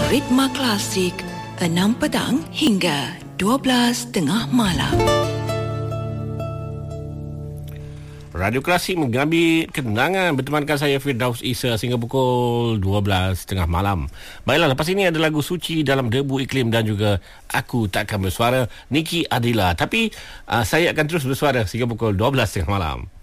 Ritma Klasik 6 petang hingga 12 tengah malam. Radio Klasik mengambil kenangan bertemankan saya Firdaus Isa sehingga pukul 12 tengah malam. Baiklah, lepas ini ada lagu Suci Dalam Debu Iklim dan juga Aku Takkan Bersuara, Niki Adila. Tapi saya akan terus bersuara sehingga pukul 12 tengah malam.